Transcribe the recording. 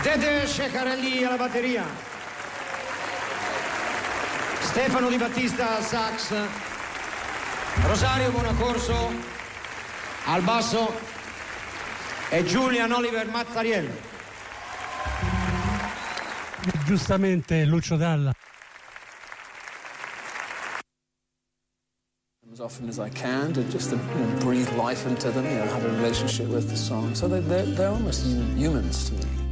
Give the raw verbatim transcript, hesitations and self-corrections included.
Dede Ceccarelli alla batteria, Stefano Di Battista al sax, Rosario Buonacorso al basso e Julian Oliver Mazzariello. Giustamente Lucio Dalla. As often as I can to just to, you know, breathe life into them, you know, have a relationship with the song. So they, they're, they're almost humans to me.